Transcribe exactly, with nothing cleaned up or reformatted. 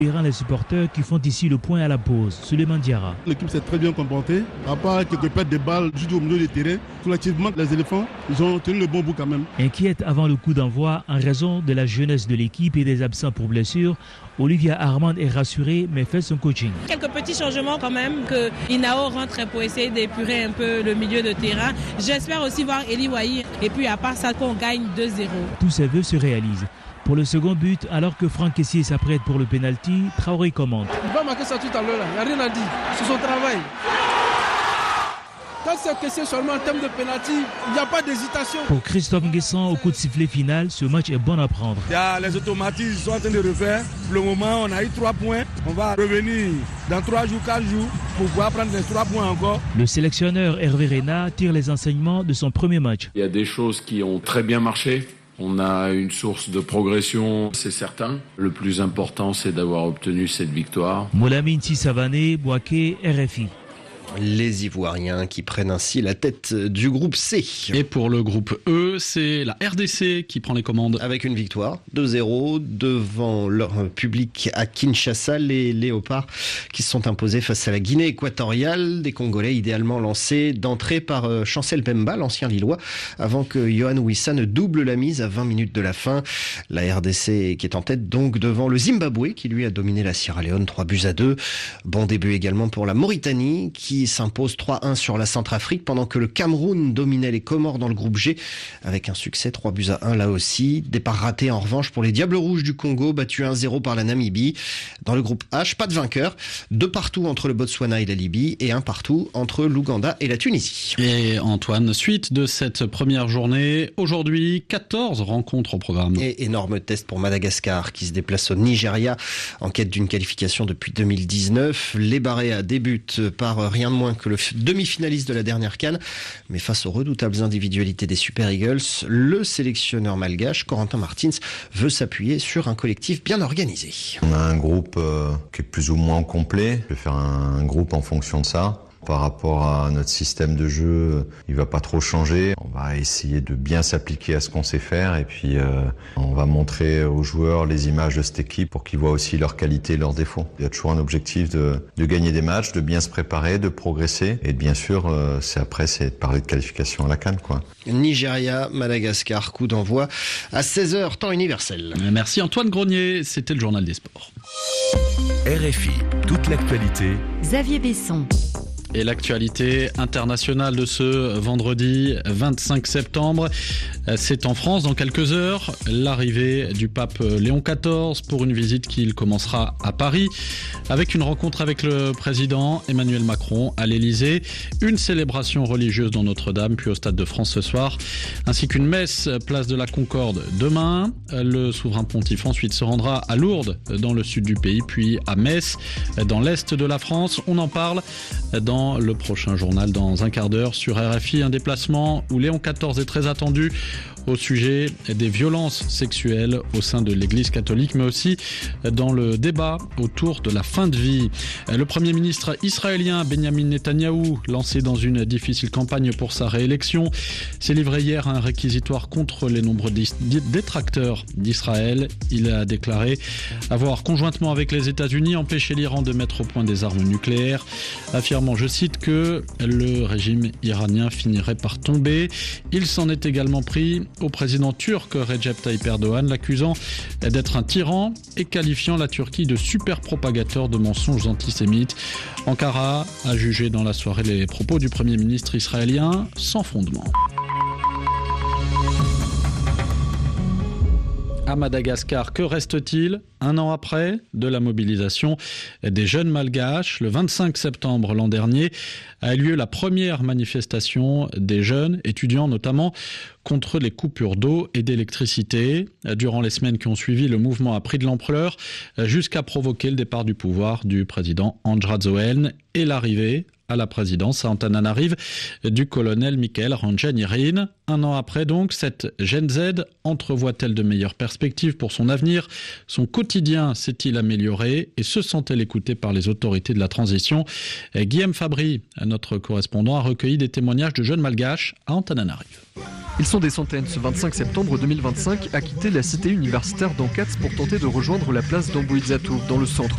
Les supporters qui font ici le point à la pause. Souleymane Diarra. L'équipe s'est très bien comportée. À part quelques pertes de balles juste au milieu du terrain, collectivement, les éléphants, ils ont tenu le bon bout quand même. Inquiète avant le coup d'envoi en raison de la jeunesse de l'équipe et des absents pour blessure, Olivia Armand est rassurée mais fait son coaching. Quelques petits changements quand même, que Inao rentre pour essayer d'épurer un peu le milieu de terrain. J'espère aussi voir Eli Wahi et puis à part ça qu'on gagne deux zéro. Tous ses vœux se réalisent. Pour le second but, alors que Franck Kessié s'apprête pour le pénalty, Traoré commente. Il va marquer ça tout à l'heure, il n'y a rien à dire, c'est son travail. Quand c'est Kessié seulement en termes de pénalty, il n'y a pas d'hésitation. Pour Christophe Nguessan, au coup de sifflet final, ce match est bon à prendre. Il y a les automatismes sont en train de refaire. Pour le moment, on a eu trois points. On va revenir dans trois jours, quatre jours pour pouvoir prendre les trois points encore. Le sélectionneur Hervé Renard tire les enseignements de son premier match. Il y a des choses qui ont très bien marché. On a une source de progression, c'est certain. Le plus important, c'est d'avoir obtenu cette victoire. Molamine Sissavané, Boaké, R F I. Les Ivoiriens qui prennent ainsi la tête du groupe C. Et pour le groupe E, c'est la R D C qui prend les commandes. Avec une victoire, deux zéro, devant leur public à Kinshasa, les Léopards qui se sont imposés face à la Guinée équatoriale. Des Congolais idéalement lancés d'entrée par Chancel Pemba, l'ancien Lillois, avant que Yohan Wissa ne double la mise à vingt minutes de la fin. La R D C qui est en tête donc devant le Zimbabwe qui lui a dominé la Sierra Leone, trois buts à deux. Bon début également pour la Mauritanie qui s'impose trois un sur la Centrafrique pendant que le Cameroun dominait les Comores dans le groupe G avec un succès trois buts à un là aussi. Départ raté en revanche pour les Diables Rouges du Congo, battus un zéro par la Namibie. Dans le groupe H, pas de vainqueur. Deux partout entre le Botswana et la Libye et un partout entre l'Ouganda et la Tunisie. Et Antoine, suite de cette première journée, aujourd'hui quatorze rencontres au programme. Et énorme test pour Madagascar qui se déplace au Nigeria en quête d'une qualification depuis deux mille dix-neuf. Les Baréas débutent par rien de moins que le demi-finaliste de la dernière CAN. Mais face aux redoutables individualités des Super Eagles, le sélectionneur malgache, Corentin Martins, veut s'appuyer sur un collectif bien organisé. On a un groupe euh, qui est plus ou moins complet. Je vais faire un, un groupe en fonction de ça. Par rapport à notre système de jeu, il va pas trop changer. On va essayer de bien s'appliquer à ce qu'on sait faire et puis euh, on va montrer aux joueurs les images de cette équipe pour qu'ils voient aussi leurs qualités et leurs défauts. Il y a toujours un objectif de, de gagner des matchs, de bien se préparer, de progresser et bien sûr, euh, c'est après, c'est de parler de qualification à la CAN, quoi. Nigeria, Madagascar, coup d'envoi à seize heures, temps universel. Merci Antoine Grenier, c'était le journal des sports. R F I, toute l'actualité. Xavier Besson. Et l'actualité internationale de ce vendredi vingt-cinq septembre, c'est en France dans quelques heures, l'arrivée du pape Léon quatorze pour une visite qu'il commencera à Paris avec une rencontre avec le président Emmanuel Macron à l'Elysée, une célébration religieuse dans Notre-Dame puis au Stade de France ce soir, ainsi qu'une messe place de la Concorde demain. Le souverain pontife ensuite se rendra à Lourdes dans le sud du pays puis à Metz dans l'est de la France. On en parle dans le prochain journal dans un quart d'heure sur R F I, un déplacement où Léon quatorze est très attendu au sujet des violences sexuelles au sein de l'Église catholique, mais aussi dans le débat autour de la fin de vie. Le Premier ministre israélien Benjamin Netanyahou, lancé dans une difficile campagne pour sa réélection, s'est livré hier à un réquisitoire contre les nombreux détracteurs d'Israël. Il a déclaré avoir conjointement avec les États-Unis empêché l'Iran de mettre au point des armes nucléaires, affirmant, je cite, que le régime iranien finirait par tomber. Il s'en est également pris au président turc Recep Tayyip Erdogan, l'accusant d'être un tyran et qualifiant la Turquie de super propagateur de mensonges antisémites. Ankara a jugé dans la soirée les propos du Premier ministre israélien sans fondement. À Madagascar, que reste-t-il un an après de la mobilisation des jeunes malgaches? Le vingt-cinq septembre l'an dernier a eu lieu la première manifestation des jeunes étudiants, notamment contre les coupures d'eau et d'électricité. Durant les semaines qui ont suivi, le mouvement a pris de l'ampleur jusqu'à provoquer le départ du pouvoir du président Andry Rajoelina et l'arrivée à la présidence à Antananarive du colonel Michael Randjanirin. Un an après donc, cette Gen Z entrevoit-elle de meilleures perspectives pour son avenir? Son quotidien s'est-il amélioré et se sent-elle écoutée par les autorités de la transition? Guillaume Fabry, notre correspondant, a recueilli des témoignages de jeunes malgaches à Antananarive. Ils sont des centaines ce vingt-cinq septembre deux mille vingt-cinq à quitter la cité universitaire d'Ankats pour tenter de rejoindre la place d'Amboïdzatou dans le centre